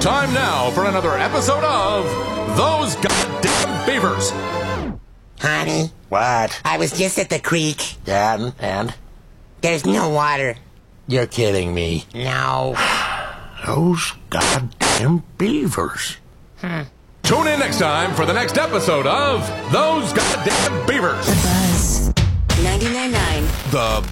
Time now for another episode of Those Goddamn Beavers. Honey, What? I was just at the creek. Yeah, and? There's no water. You're kidding me. No. Those goddamn beavers. Tune in next time for the next episode of Those Goddamn Beavers. The Buzz. 99.9. The